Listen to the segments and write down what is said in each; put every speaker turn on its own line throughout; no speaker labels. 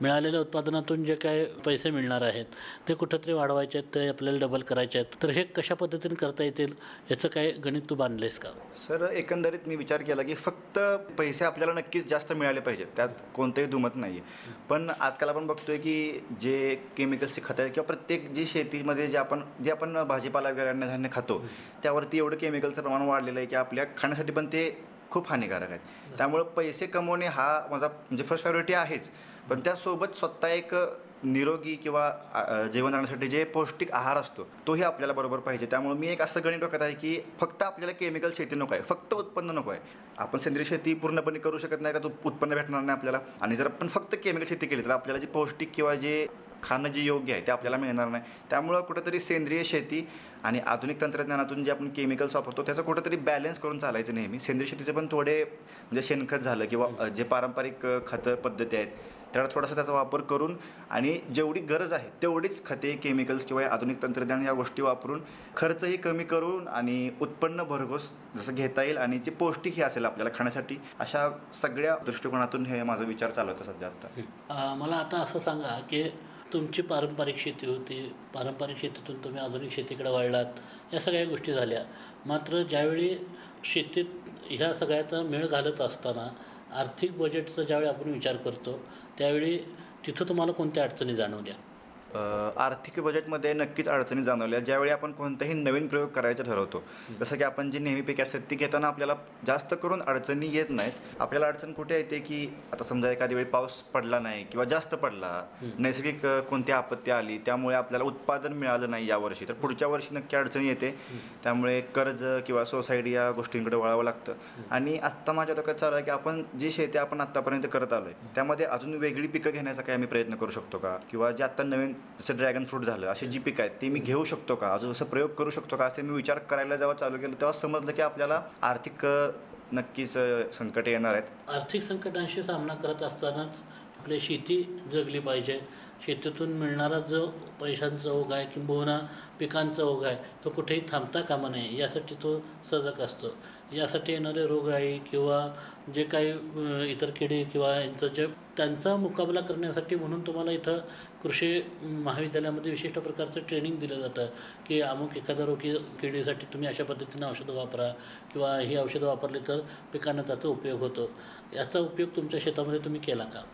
मिळालेल्या उत्पादनातून जे काय पैसे मिळणार आहेत ते कुठंतरी वाढवायचे आहेत, ते आपल्याला डबल करायचे आहेत, तर हे कशा पद्धतीने करता येतील याचं काय गणित तू बांधलेस का?
सर, एकंदरीत मी विचार केला की फक्त पैसे आपल्याला नक्कीच जास्त मिळाले पाहिजेत, त्यात कोणतंही दुमत नाही आहे. पण आजकाल आपण बघतोय की जे केमिकल्सची खतं आहेत किंवा प्रत्येक जी शेतीमध्ये जे आपण भाजीपाला वगैरे अन्नधान्य खातो त्यावरती एवढं केमिकलचं प्रमाण वाढलेलं आहे की आपल्या खाण्यासाठी पण ते खूप हानिकारक आहेत. त्यामुळं पैसे कमवणे हा माझा म्हणजे फर्स्ट प्रायोरिटी आहेच, पण त्यासोबत स्वतः एक निरोगी किंवा जेवण राहण्यासाठी जे पौष्टिक आहार असतो तोही आपल्याला बरोबर पाहिजे. त्यामुळे मी एक असं गणित डोक्यात आहे की फक्त आपल्याला केमिकल शेती नको आहे, फक्त उत्पन्न नको आहे. आपण सेंद्रिय शेती पूर्णपणे करू शकत नाही का, उत्पन्न भेटणार नाही आपल्याला. आणि जर आपण फक्त केमिकल शेती केली तर आपल्याला जे पौष्टिक किंवा जे खाणं जे योग्य आहे ते आपल्याला मिळणार नाही. त्यामुळं कुठंतरी सेंद्रिय शेती आणि आधुनिक तंत्रज्ञानातून जे आपण केमिकल्स वापरतो त्याचं कुठंतरी बॅलन्स करून चालायचं नेहमी. सेंद्रिय शेतीचे पण थोडे म्हणजे शेणखत झालं किंवा जे पारंपरिक खतं पद्धती आहेत त्याला थोडासा त्याचा वापर करून आणि जेवढी गरज आहे तेवढीच खते, केमिकल्स किंवा आधुनिक तंत्रज्ञान या गोष्टी वापरून खर्चही कमी करून आणि उत्पन्न भरघोस जसं घेता येईल आणि जे पौष्टिकही असेल आपल्याला खाण्यासाठी, अशा सगळ्या दृष्टिकोनातून हे माझा विचार चालू होता सध्या आता.
मला आता असं सांगा की तुमची पारंपरिक शेती होती, पारंपरिक शेतीतून तुम्ही आधुनिक शेतीकडे वळलात, या सगळ्या गोष्टी झाल्या. मात्र ज्यावेळी शेतीत ह्या सगळ्याचा मेळ घालत असताना आर्थिक बजेटचा ज्यावेळी आपण विचार करतो त्यावेळी तिथं तुम्हाला कोणत्या अडचणी जाणवल्या?
आर्थिक बजेटमध्ये नक्कीच अडचणी जाणवल्या. ज्यावेळी आपण कोणताही नवीन प्रयोग करायचा ठरवतो, जसं की आपण जी नेहमी पिके असतात ती घेताना आपल्याला जास्त करून अडचणी येत नाहीत. आपल्याला अडचण कुठे येते की आता समजा एखाद्या वेळी पाऊस पडला नाही किंवा जास्त पडला, नैसर्गिक कोणती आपत्ती आली त्यामुळे आपल्याला उत्पादन मिळालं नाही यावर्षी, तर पुढच्या वर्षी नक्की अडचणी येते. त्यामुळे कर्ज किंवा सोसायटी या गोष्टींकडे वळावं लागतं. आणि आत्ता माझ्या डोक्यात चालू आहे की आपण जी शेती आपण आत्तापर्यंत करत आलो आहे त्यामध्ये अजून वेगळी पिकं घेण्याचा काही आम्ही प्रयत्न करू शकतो का, किंवा जे आत्ता नवीन जसं ड्रॅगन फ्रूट झालं, अशी जी पिकं आहेत ती मी घेऊ शकतो का, अजून असं प्रयोग करू शकतो का, असे मी विचार करायला जेव्हा चालू केलं तेव्हा समजलं की आपल्याला आर्थिक नक्कीच संकट येणार आहेत.
आर्थिक संकटांशी सामना करत असतानाच आपली शेती जगली पाहिजे. शेतीतून मिळणारा जो पैशांचा ओघ आहे किंबहुना पिकांचा ओघ आहे तो कुठेही थांबता कामा नये यासाठी तो सजग असतो. यासाठी येणारे रोगराई किंवा जे काही इतर किडे किंवा यांचं जे त्यांचा मुकाबला करण्यासाठी म्हणून तुम्हाला इथं कृषी महाविद्यालयामध्ये विशिष्ट प्रकारचं ट्रेनिंग दिलं जातं की अमुक एखाद्या किडीसाठी तुम्ही अशा पद्धतीनं औषधं वापरा किंवा ही औषधं वापरली तर पिकांना त्याचा उपयोग होतो. याचा उपयोग तुमच्या शेतामध्ये तुम्ही केला का?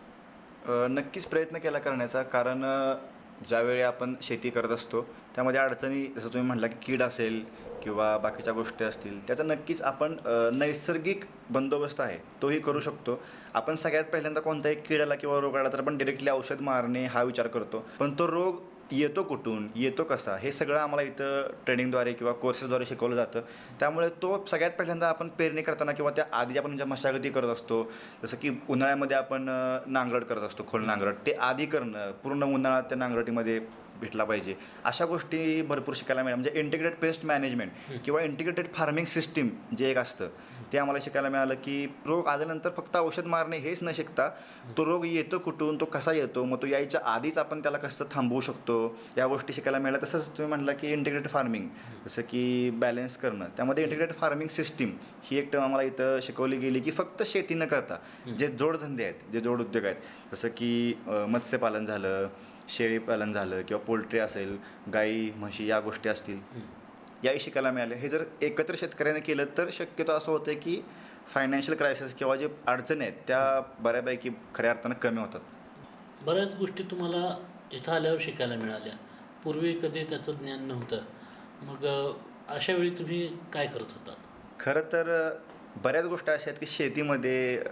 नक्कीच प्रयत्न केला करण्याचा, कारण ज्यावेळी आपण शेती करत असतो त्यामध्ये अडचणी, जसं तुम्ही म्हटला की कीड असेल किंवा बाकीच्या गोष्टी असतील, त्याचा नक्कीच आपण नैसर्गिक बंदोबस्त आहे तोही करू शकतो. आपण सगळ्यात पहिल्यांदा कोणताही किडाला किंवा रोग आला तर आपण डिरेक्टली औषध मारणे हा विचार करतो, पण तो रोग येतो कुठून, येतो कसा, हे सगळं आम्हाला इथं ट्रेनिंगद्वारे किंवा कोर्सेसद्वारे शिकवलं जातं. त्यामुळे तो सगळ्यात पहिल्यांदा आपण पेरणी करताना किंवा त्या आधी आपण ज्या मशागती करत असतो, जसं की उन्हाळ्यामध्ये आपण नांगरट करत असतो, खोल नांगरट, ते आधी करणं, पूर्ण उन्हाळ्यात त्या नांगरटीमध्ये भेटला पाहिजे, अशा गोष्टी भरपूर शिकायला मिळाल्या. म्हणजे इंटिग्रेटेड पेस्ट मॅनेजमेंट किंवा इंटिग्रेटेड फार्मिंग सिस्टीम जे एक असतं ते आम्हाला शिकायला मिळालं की रोग आल्यानंतर फक्त औषध मारणे हेच न शिकता तो रोग येतो कुठून, तो कसा येतो, मग तो यायच्या आधीच आपण त्याला कसं थांबवू शकतो, या गोष्टी शिकायला मिळाल्या. तसंच तुम्ही म्हटलं की इंटिग्रेटेड फार्मिंग, जसं की बॅलन्स करणं, त्यामध्ये इंटिग्रेटेड फार्मिंग सिस्टीम ही एक टर्म आम्हाला इथं शिकवली गेली की फक्त शेती न करता जे जोडधंदे आहेत, जे जोड उद्योग आहेत, जसं की मत्स्यपालन झालं, शेळीपालन झालं किंवा पोल्ट्री असेल, गाई म्हशी या गोष्टी असतील, याही शिकायला मिळाले. हे जर एकत्र शेतकऱ्याने केलं तर शक्यतो असं होतं की फायनान्शियल क्रायसिस किंवा जे अडचणी आहेत त्या बऱ्यापैकी खऱ्या अर्थानं कमी होतात.
बऱ्याच गोष्टी तुम्हाला इथं आल्यावर शिकायला मिळाल्या, पूर्वी कधी त्याचं ज्ञान नव्हतं. मग अशा वेळी तुम्ही काय करत होता?
खरं तर बऱ्याच गोष्टी अशा आहेत की शेतीमध्ये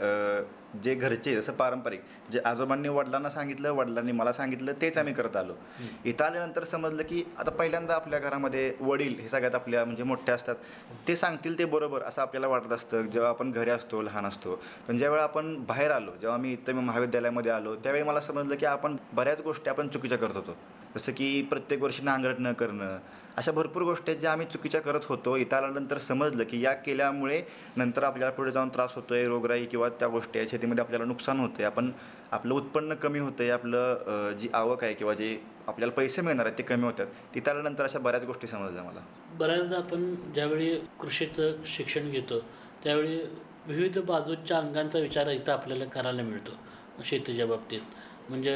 जे घरचे, जसं पारंपरिक जे आजोबांनी वडिलांना सांगितलं, वडिलांनी मला सांगितलं, तेच आम्ही करत आलो. इथं आल्यानंतर समजलं की आता पहिल्यांदा आपल्या घरामध्ये वडील हे सगळ्यात आपल्या म्हणजे मोठे असतात, ते सांगतील ते बरोबर असं आपल्याला वाटत असतं जेव्हा आपण घरी असतो, लहान असतो. पण ज्यावेळी आपण बाहेर आलो, जेव्हा मी महाविद्यालयामध्ये आलो, त्यावेळी मला समजलं की आपण बऱ्याच गोष्टी आपण चुकीच्या करत होतो. जसं की प्रत्येक वर्षी नांगरट न करणं, अशा भरपूर गोष्टी आहेत ज्या आम्ही चुकीच्या करत होतो. इथं आल्यानंतर समजलं की या केल्यामुळे नंतर आपल्याला पुढे जाऊन त्रास होतो आहे, रोगराई किंवा त्या गोष्टी आहेत, शेतीमध्ये आपल्याला नुकसान होतं आहे, आपलं उत्पन्न कमी होतं आहे, आपलं जी आवक आहे किंवा जे आपल्याला पैसे मिळणार आहेत ते कमी होतात. तिथं आल्यानंतर अशा बऱ्याच गोष्टी समजल्या मला.
बऱ्याचदा आपण ज्यावेळी कृषीचं शिक्षण घेतो त्यावेळी विविध बाजूच्या अंगांचा विचार इथं आपल्याला करायला मिळतो शेतीच्या बाबतीत. म्हणजे